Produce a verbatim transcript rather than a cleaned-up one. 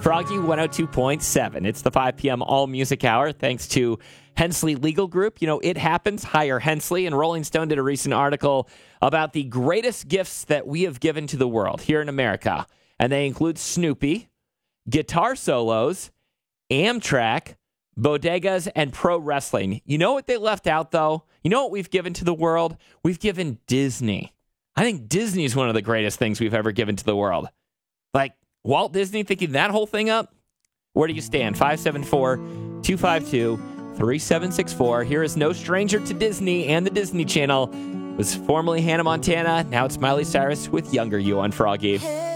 Froggy one oh two point seven. It's the five p.m. All Music Hour, thanks to Hensley Legal Group. You know, it happens. Hire Hensley. And Rolling Stone did a recent article about the greatest gifts that we have given to the world here in America. And they include Snoopy, guitar solos, Amtrak, bodegas, and pro wrestling. You know what they left out, though? You know what we've given to the world? We've given Disney. I think Disney is one of the greatest things we've ever given to the world. Like, Walt Disney thinking that whole thing up? Where do you stand? five seven four, two five two, three seven six four. Here is no stranger to Disney and the Disney Channel. It was formerly Hannah Montana. Now it's Miley Cyrus with Younger You on Froggy.